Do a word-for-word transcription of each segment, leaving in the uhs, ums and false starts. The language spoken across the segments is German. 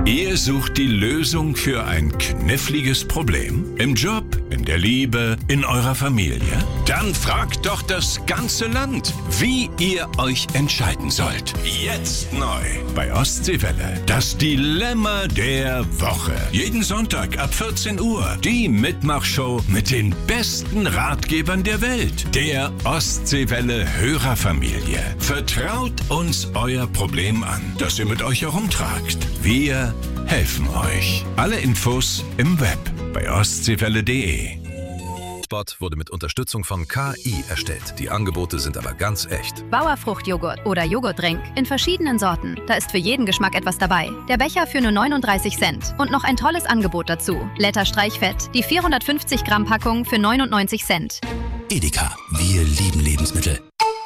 Ihr sucht die Lösung für ein kniffliges Problem? Im Job, in der Liebe, in eurer Familie? Dann fragt doch das ganze Land, wie ihr euch entscheiden sollt. Jetzt neu bei Ostseewelle. Das Dilemma der Woche. Jeden Sonntag ab vierzehn Uhr. Die Mitmachshow mit den besten Ratgebern der Welt. Der Ostseewelle Hörerfamilie. Vertraut uns euer Problem an, das ihr mit euch herumtragt. Wir helfen euch. Alle Infos im Web bei ostseewelle punkt de. Spot wurde mit Unterstützung von K I erstellt. Die Angebote sind aber ganz echt. Bauerfruchtjoghurt oder Joghurtdrink in verschiedenen Sorten. Da ist für jeden Geschmack etwas dabei. Der Becher für nur neununddreißig Cent. Und noch ein tolles Angebot dazu. Letter Streichfett. Die vierhundertfünfzig Gramm Packung für neunundneunzig Cent. Edeka. Wir lieben Lebensmittel.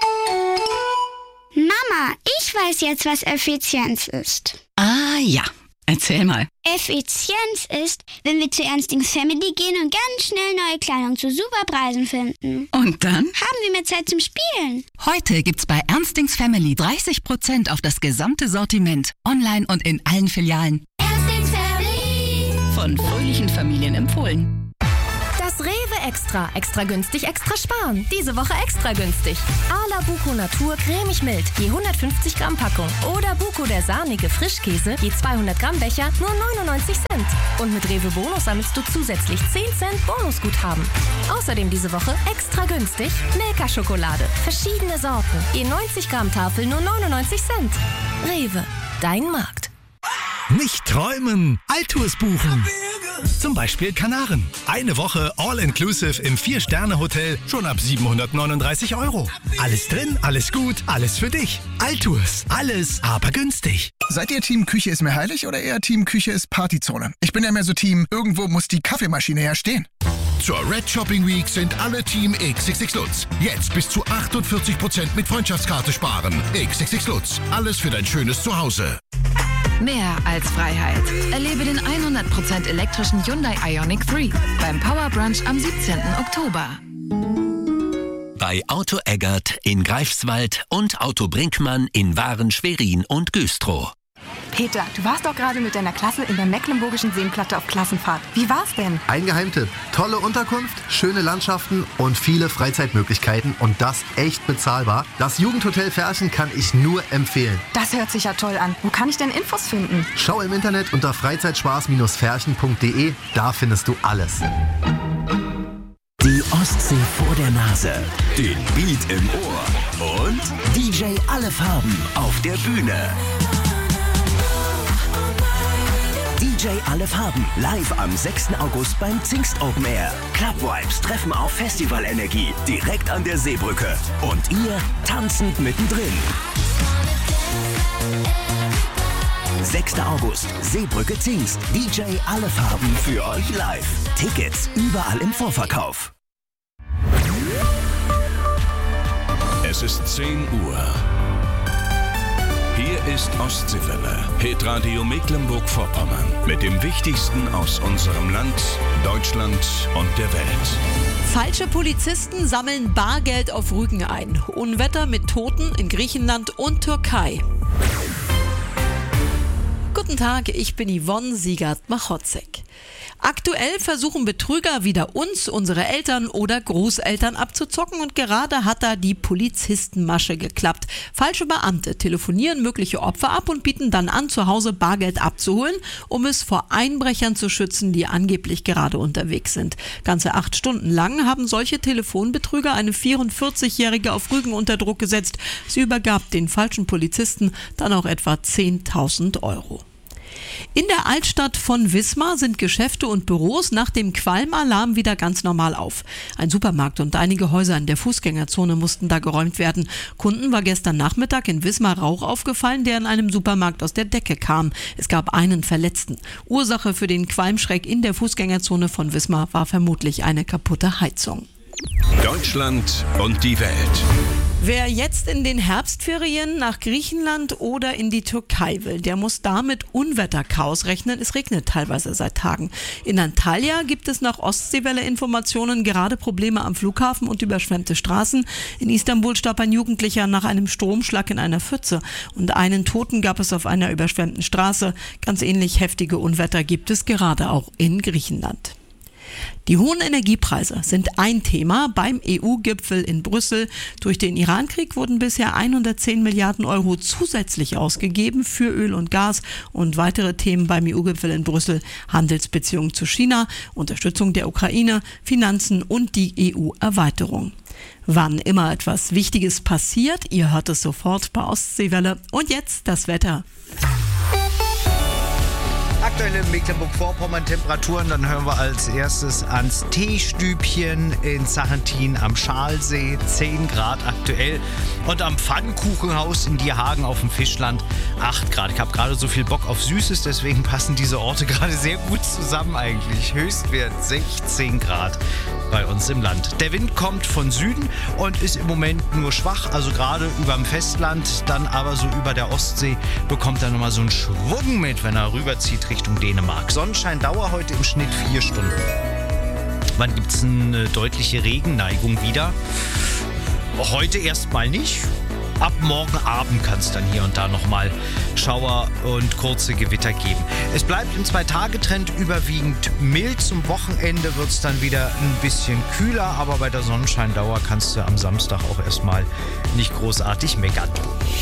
Mama, ich weiß jetzt, was Effizienz ist. Ah ja, erzähl mal. Effizienz ist, wenn wir zu Ernstings Family gehen und ganz schnell neue Kleidung zu super Preisen finden. Und dann? Haben wir mehr Zeit zum Spielen. Heute gibt's bei Ernstings Family dreißig Prozent auf das gesamte Sortiment. Online und in allen Filialen. Ernstings Family. Von fröhlichen Familien empfohlen. Das Rewe Extra. Extra günstig, extra sparen. Diese Woche extra günstig. Ala Buko Natur cremig mild. Je hundertfünfzig Gramm Packung. Oder Buko der sahnige Frischkäse. Je zweihundert Gramm Becher. Nur neunundneunzig Cent. Und mit Rewe Bonus sammelst du zusätzlich zehn Cent Bonusguthaben. Außerdem diese Woche extra günstig Milka-Schokolade. Verschiedene Sorten. Je neunzig Gramm Tafel nur neunundneunzig Cent. Rewe. Dein Markt. Nicht träumen, Altours buchen. Zum Beispiel Kanaren. Eine Woche All-Inclusive im Vier-Sterne-Hotel schon ab siebenhundertneununddreißig Euro. Alles drin, alles gut, alles für dich. Altours, alles, aber günstig. Seid ihr Team Küche ist mir heilig oder eher Team Küche ist Partyzone? Ich bin ja mehr so Team, irgendwo muss die Kaffeemaschine ja stehen. Zur Red Shopping Week sind alle Team X X X Lutz. Jetzt bis zu achtundvierzig Prozent mit Freundschaftskarte sparen. X X X Lutz, alles für dein schönes Zuhause. Mehr als Freiheit. Erlebe den hundert Prozent elektrischen Hyundai Ioniq drei beim Power Brunch am siebzehnten Oktober. Bei Auto Eggert in Greifswald und Auto Brinkmann in Waren, Schwerin und Güstrow. Peter, du warst doch gerade mit deiner Klasse in der Mecklenburgischen Seenplatte auf Klassenfahrt. Wie war's denn? Ein Geheimtipp. Tolle Unterkunft, schöne Landschaften und viele Freizeitmöglichkeiten und das echt bezahlbar. Das Jugendhotel Ferchen kann ich nur empfehlen. Das hört sich ja toll an. Wo kann ich denn Infos finden? Schau im Internet unter freizeitspaß Ferchen punkt de. Da findest du alles. Die Ostsee vor der Nase, den Beat im Ohr und D J Alle Farben auf der Bühne. D J Alle Farben, live am sechsten August beim Zingst Open Air. Club Vibes treffen auf Festivalenergie, direkt an der Seebrücke. Und ihr tanzend mittendrin. sechster August, Seebrücke Zingst. D J Alle Farben für euch live. Tickets überall im Vorverkauf. Es ist zehn Uhr. Hier ist Ostseewelle, Hitradio Mecklenburg-Vorpommern. Mit dem Wichtigsten aus unserem Land, Deutschland und der Welt. Falsche Polizisten sammeln Bargeld auf Rügen ein. Unwetter mit Toten in Griechenland und Türkei. Guten Tag, ich bin Yvonne Siegert-Machotzek. Aktuell versuchen Betrüger wieder uns, unsere Eltern oder Großeltern abzuzocken und gerade hat da die Polizistenmasche geklappt. Falsche Beamte telefonieren mögliche Opfer ab und bieten dann an, zu Hause Bargeld abzuholen, um es vor Einbrechern zu schützen, die angeblich gerade unterwegs sind. Ganze acht Stunden lang haben solche Telefonbetrüger eine vierundvierzigjährige auf Rügen unter Druck gesetzt. Sie übergab den falschen Polizisten dann auch etwa zehntausend Euro. In der Altstadt von Wismar sind Geschäfte und Büros nach dem Qualmalarm wieder ganz normal auf. Ein Supermarkt und einige Häuser in der Fußgängerzone mussten da geräumt werden. Kunden war gestern Nachmittag in Wismar Rauch aufgefallen, der in einem Supermarkt aus der Decke kam. Es gab einen Verletzten. Ursache für den Qualmschreck in der Fußgängerzone von Wismar war vermutlich eine kaputte Heizung. Deutschland und die Welt. Wer jetzt in den Herbstferien nach Griechenland oder in die Türkei will, der muss da mit Unwetterchaos rechnen. Es regnet teilweise seit Tagen. In Antalya gibt es nach Ostseewelle-Informationen gerade Probleme am Flughafen und überschwemmte Straßen. In Istanbul starb ein Jugendlicher nach einem Stromschlag in einer Pfütze. Und einen Toten gab es auf einer überschwemmten Straße. Ganz ähnlich heftige Unwetter gibt es gerade auch in Griechenland. Die hohen Energiepreise sind ein Thema beim E U-Gipfel in Brüssel. Durch den Iran-Krieg wurden bisher hundertzehn Milliarden Euro zusätzlich ausgegeben für Öl und Gas und weitere Themen beim E U-Gipfel in Brüssel: Handelsbeziehungen zu China, Unterstützung der Ukraine, Finanzen und die E U-Erweiterung. Wann immer etwas Wichtiges passiert, ihr hört es sofort bei Ostseewelle. Und jetzt das Wetter. Aktuelle Mecklenburg-Vorpommern Temperaturen, dann hören wir als erstes ans Teestübchen in Zachentin am Schalsee, zehn Grad aktuell. Und am Pfannkuchenhaus in Dierhagen auf dem Fischland, acht Grad. Ich habe gerade so viel Bock auf Süßes, deswegen passen diese Orte gerade sehr gut zusammen eigentlich. Höchstwert sechzehn Grad bei uns im Land. Der Wind kommt von Süden und ist im Moment nur schwach, also gerade über dem Festland, dann aber so über der Ostsee bekommt er nochmal so einen Schwung mit, wenn er rüberzieht Richtung Dänemark. Sonnenscheindauer heute im Schnitt vier Stunden. Wann gibt es eine deutliche Regenneigung wieder? Heute erstmal nicht. Ab morgen Abend kann es dann hier und da nochmal Schauer und kurze Gewitter geben. Es bleibt im Zwei-Tage-Trend überwiegend mild. Zum Wochenende wird es dann wieder ein bisschen kühler, aber bei der Sonnenscheindauer kannst du am Samstag auch erstmal nicht großartig meckern.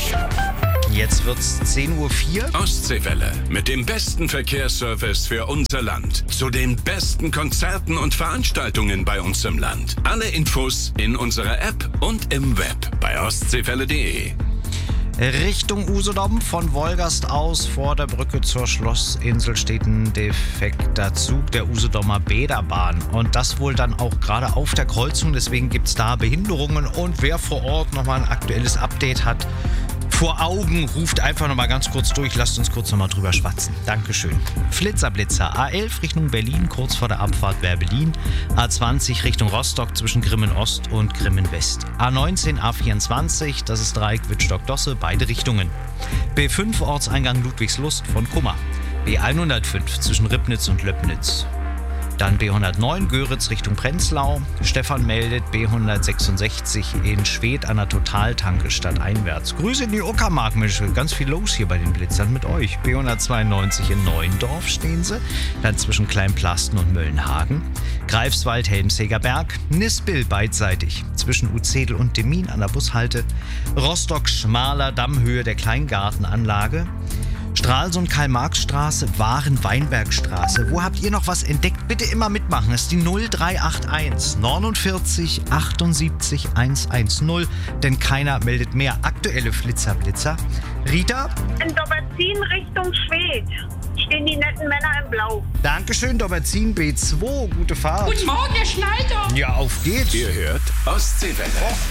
Jetzt wird's zehn Uhr vier. Ostseewelle mit dem besten Verkehrsservice für unser Land. Zu den besten Konzerten und Veranstaltungen bei uns im Land. Alle Infos in unserer App und im Web bei ostseewelle punkt de. Richtung Usedom von Wolgast aus vor der Brücke zur Schlossinsel steht ein defekter Zug der Usedomer Bäderbahn. Und das wohl dann auch gerade auf der Kreuzung. Deswegen gibt es da Behinderungen. Und wer vor Ort nochmal ein aktuelles Update hat vor Augen, ruft einfach nochmal ganz kurz durch. Lasst uns kurz nochmal drüber schwatzen. Dankeschön. Flitzer-Blitzer. A elf Richtung Berlin, kurz vor der Abfahrt Werbelin. A zwanzig Richtung Rostock zwischen Grimmen Ost und Grimmen West. A neunzehn, A vierundzwanzig, das ist Dreieck Wittstock-Dosse, beide Richtungen. B fünf Ortseingang Ludwigslust von Kummer. B hundertfünf zwischen Ribnitz und Löbnitz. Dann B hundertneun Göritz Richtung Prenzlau. Stefan meldet B hundertsechsundsechzig in Schwedt an der Totaltanke stadteinwärts. Grüße in die Uckermark, Mensch, ganz viel los hier bei den Blitzern mit euch. B hundertzweiundneunzig in Neuendorf stehen sie. Dann zwischen Kleinplasten und Möllenhagen. Greifswald, Helmseger Berg. Nispel beidseitig zwischen Uzedel und Demmin an der Bushalte. Rostock, Schmaler Dammhöhe der Kleingartenanlage. Stralsund, Karl-Marx-Straße, Waren-Weinbergstraße. Wo habt ihr noch was entdeckt? Bitte immer mitmachen. Das ist die null drei acht eins neunundvierzig achtundsiebzig hundertzehn. Denn keiner meldet mehr. Aktuelle Flitzer-Blitzer. Rita? In Dobberzin Richtung Schwedt stehen die netten Männer in Blau. Dankeschön, Dobberzin B zwei. Gute Fahrt. Guten Morgen, Herr Schneider. Ja, auf geht's. Ihr hört Ostseewelle.